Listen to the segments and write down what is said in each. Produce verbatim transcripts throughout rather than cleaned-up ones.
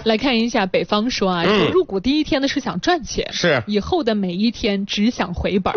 来看一下北方说啊，嗯、入股第一天呢是想赚钱， 是以后的每一天只想回本。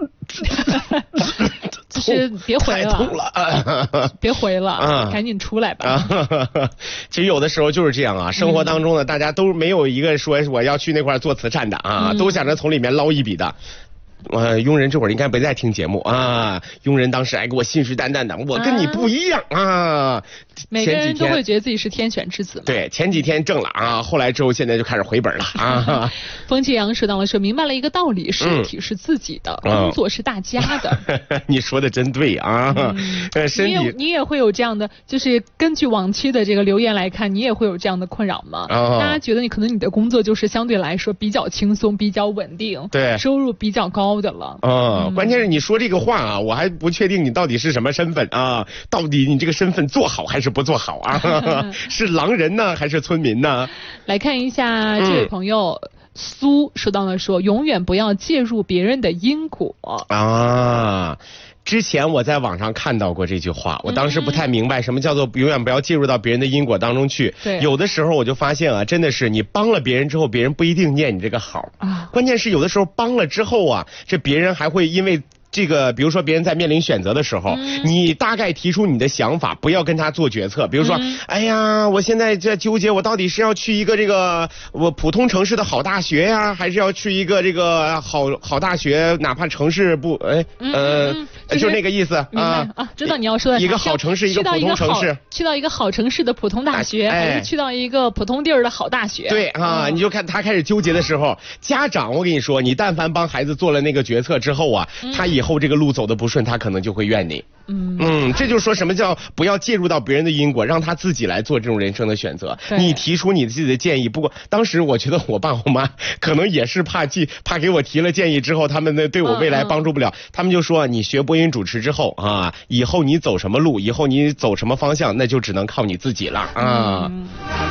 就是别回了， 了别回了，啊、赶紧出来吧、 啊。其实有的时候就是这样啊，生活当中呢，嗯、大家都没有一个说我要去那块做慈善的啊，嗯、都想着从里面捞一笔的。呃，佣人这会儿应该没在听节目啊。佣人当时还给我信誓旦旦的，我跟你不一样啊。 每个人都会觉得自己是天选之子。 对，前几天挣了啊，后来之后现在就开始回本了啊。 风清扬说到了说，明白了一个道理：身体是自己的，嗯、工作是大家的。 你说的真对啊。 嗯、身体，你也你也会有这样的，就是根据往期的这个留言来看，你也会有这样的困扰吗？哦、大家觉得你可能你的工作就是相对来说比较轻松、比较稳定， 对， 收入比较高的了。 嗯，关键是你说这个话啊，我还不确定你到底是什么身份啊？到底你这个身份做好还是不做好啊？是狼人呢，还是村民呢？ 来看一下这位朋友。嗯苏说到了说，永远不要介入别人的因果啊。之前我在网上看到过这句话，我当时不太明白什么叫做永远不要介入到别人的因果当中去。 对， 有的时候我就发现啊，真的是你帮了别人之后，别人不一定念你这个好啊。关键是有的时候帮了之后啊，这别人还会因为。这个，比如说别人在面临选择的时候，嗯、你大概提出你的想法，不要跟他做决策。比如说，嗯、哎呀，我现在在纠结，我到底是要去一个这个我普通城市的好大学呀，还是要去一个这个好好大学，哪怕城市不，哎，呃，嗯、就是、就是那个意思啊啊，知道你要说的一个好城市，一个普通城市， 去到一个好城市的普通大学，哎、还是去到一个普通地儿的好大学？ 对啊，嗯、你就看他开始纠结的时候，家长，我跟你说，你但凡帮孩子做了那个决策之后啊，嗯、他以后这个路走的不顺，他可能就会怨你。嗯嗯，这就是说什么叫不要介入到别人的因果，让他自己来做这种人生的选择。你提出你自己的建议，不过当时我觉得我爸我妈可能也是怕记怕给我提了建议之后，他们呢对我未来帮助不了，嗯嗯他们就说你学播音主持之后啊，以后你走什么路，以后你走什么方向，那就只能靠你自己了啊。嗯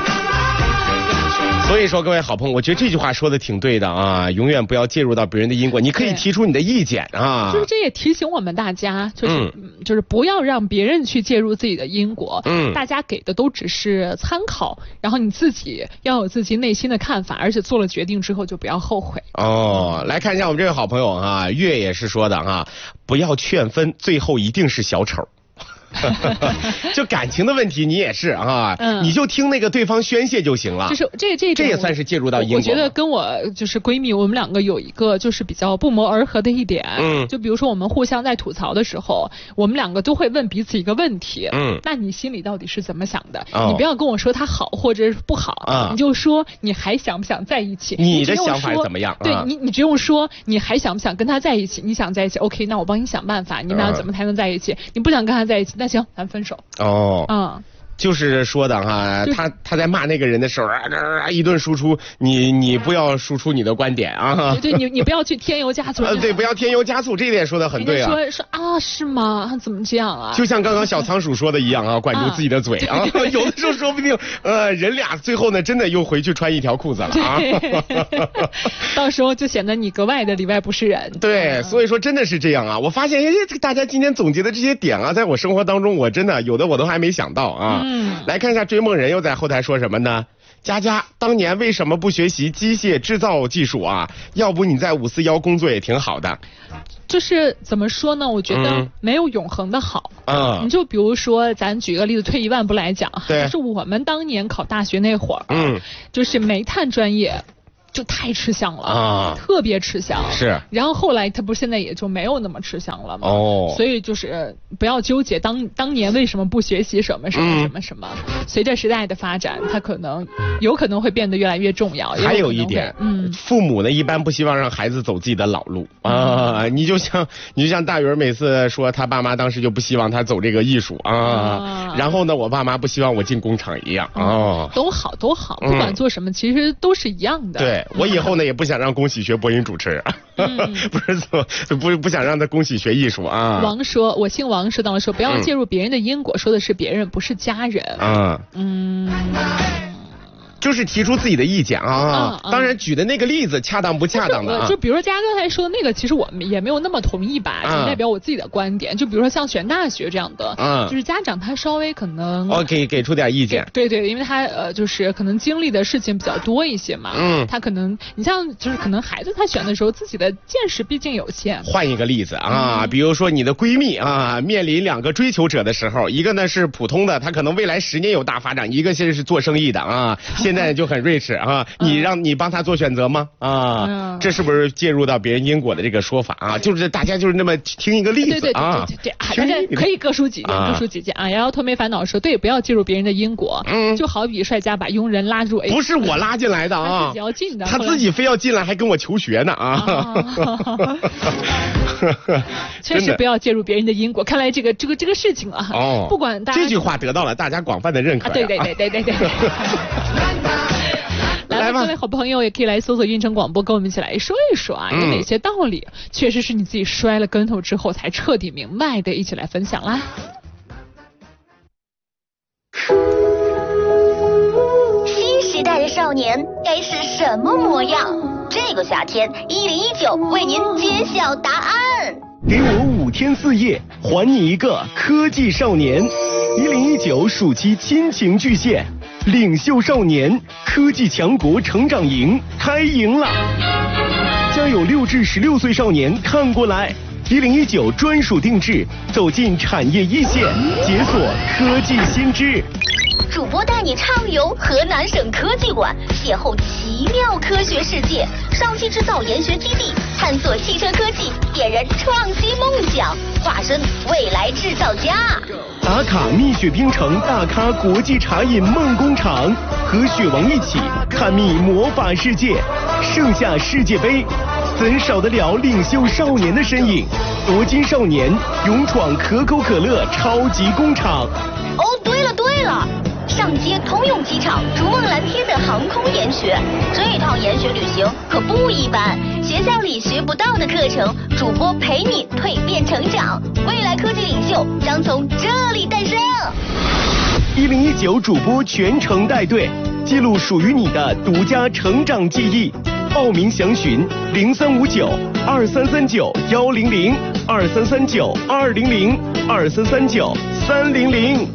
所以说，各位好朋友，我觉得这句话说的挺对的啊！永远不要介入到别人的因果，你可以提出你的意见啊。 就是这也提醒我们大家，就是、嗯、就是不要让别人去介入自己的因果。嗯，大家给的都只是参考，然后你自己要有自己内心的看法，而且做了决定之后就不要后悔。 哦，来看一下我们这位好朋友啊，月也是说的啊，不要劝分，最后一定是小丑。就感情的问题，你也是啊，嗯、你就听那个对方宣泄就行了。 就是这这这也算是介入到因果。 我觉得跟我就是闺蜜，我们两个有一个就是比较不谋而合的一点，嗯，就比如说我们互相在吐槽的时候，我们两个都会问彼此一个问题，嗯，那你心里到底是怎么想的？哦、你不要跟我说他好或者是不好，啊、你就说你还想不想在一起？ 你的想法怎么样？ 对你，你只用说你还想不想跟他在一起？你想在一起 ，OK， 那我帮你想办法，你们俩怎么才能在一起？你不想跟他在一起？那行，咱分手。 哦，嗯，就是说的哈，他他在骂那个人的时候啊，一顿输出，你你不要输出你的观点啊， 对，你你不要去添油加醋， 呃，对，不要添油加醋，这一点说的很对啊。 说说啊，是吗？怎么这样啊？ 就像刚刚小仓鼠说的一样啊，管住自己的嘴啊，啊有的时候说不定呃人俩最后呢真的又回去穿一条裤子了啊， 到时候就显得你格外的里外不是人。 对，所以说真的是这样啊，我发现哎，这个大家今天总结的这些点啊，在我生活当中我真的有的我都还没想到啊。嗯，来看一下追梦人又在后台说什么呢？佳佳当年为什么不学习机械制造技术啊？要不你在五四幺工作也挺好的。 就是怎么说呢？我觉得没有永恒的好。嗯，你就比如说，咱举个例子，退一万步来讲， 对， 就是我们当年考大学那会儿，嗯，就是煤炭专业。就太吃香了啊，特别吃香。 是， 然后后来他不是现在也就没有那么吃香了嘛。 哦， 所以就是不要纠结当当年为什么不学习什么什么什么什么。嗯、随着时代的发展，它可能有可能会变得越来越重要。 还有一点，嗯，父母呢一般不希望让孩子走自己的老路啊。嗯、你就像你就像大鱼每次说他爸妈当时就不希望他走这个艺术啊，啊然后呢我爸妈不希望我进工厂一样啊、哦。 都好都好，不管做什么，其实都是一样的。 对。我以后呢也不想让恭喜学播音主持，嗯、不是说不不想让他恭喜学艺术啊。 王说，我姓王，说到了说不要介入别人的因果，嗯、说的是别人，不是家人。嗯嗯。 就就是提出自己的意见啊。当然举的那个例子恰当不恰当的啊？ 就比如说佳刚才说的那个，其实我们也没有那么同意吧，仅代表我自己的观点。就比如说像选大学这样的，嗯，就是家长他稍微可能哦给给出点意见。 对对，因为他呃就是可能经历的事情比较多一些嘛，嗯，他可能你像就是可能孩子他选的时候自己的见识毕竟有限。 换一个例子啊，嗯、比如说你的闺蜜啊，面临两个追求者的时候，一个呢是普通的，他可能未来十年有大发展；一个现在是做生意的啊，现在就很瑞士啊，你让你帮他做选择吗？啊，嗯、这是不是介入到别人因果的这个说法啊？就是大家就是那么听一个例子， 对对啊， 对对对，大家可以各抒己见，各抒己见啊。摇摇头没烦恼说，对，不要介入别人的因果，嗯，就好比帅家把佣人拉入 A， 不是我拉进来的啊， 他自己要进的， 他自己非要进来还跟我求学呢啊。 确实不要介入别人的因果。看来这个这个这个事情啊，哦，不管大家这句话得到了大家广泛的认可、啊啊。对对对对对对。来吧，各位好朋友也可以来搜索运城广播，跟我们一起来说一说啊，有哪些道理确实是你自己摔了跟头之后才彻底明白的，一起来分享啦。 新时代的少年该是什么模样？这个夏天，一零一九为您揭晓答案。 给我五天四夜，还你一个科技少年。一零一九暑期亲情巨献，领袖少年科技强国成长营开营了！家有六至十六岁少年看过来，一零一九专属定制，走进产业一线，解锁科技新知。 主播带你畅游河南省科技馆，邂逅奇妙科学世界；上汽制造研学基地，探索汽车科技，点燃创新梦想，化身未来制造家。 打卡蜜雪冰城大咖国际茶饮梦工厂，和雪王一起探秘魔法世界。盛夏世界杯，怎少得了领袖少年的身影？夺金少年勇闯可口可乐超级工厂。 哦，对了对了。上接通用机场逐梦蓝天的航空研学，这一趟研学旅行可不一般，学校里学不到的课程，主播陪你蜕变成长，未来科技领袖将从这里诞生。 一零一九主播全程带队，记录属于你的独家成长记忆。报名详询零三五九二三三九幺零零二三三九二零零二三三九三零零。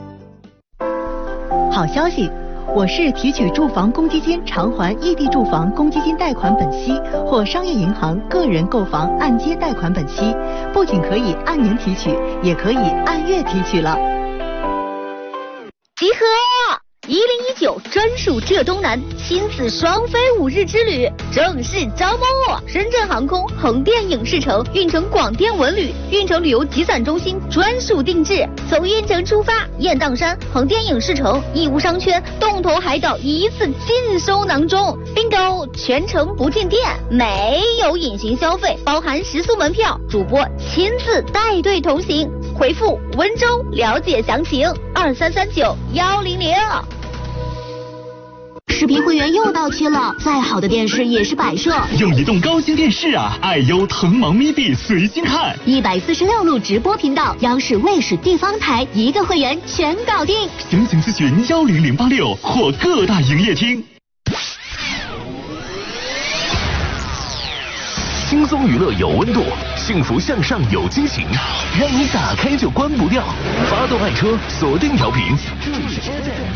好消息，我市提取住房公积金偿还异地住房公积金贷款本息或商业银行个人购房按揭贷款本息，不仅可以按年提取，也可以按月提取了。 集合！一零一九专属浙东南亲子双飞五日之旅正式招募，深圳航空、横店影视城、运城广电文旅、运城旅游集散中心专属定制。从运城出发，雁荡山、横店影视城、义乌商圈、洞头海岛一次尽收囊中。并购全程不进店，没有隐形消费，包含食宿门票，主播亲自带队同行。回复温州了解详情，二三三九幺零零。 视频会员又到期了，再好的电视也是摆设。 用移动高清电视啊，爱优腾芒咪币随心看， 一百四十六路直播频道，央视、卫视、地方台一个会员全搞定。 详情咨询幺零零八六或各大营业厅。 轻松娱乐有温度，幸福向上有惊喜，让你打开就关不掉。发动爱车，锁定调频。这里是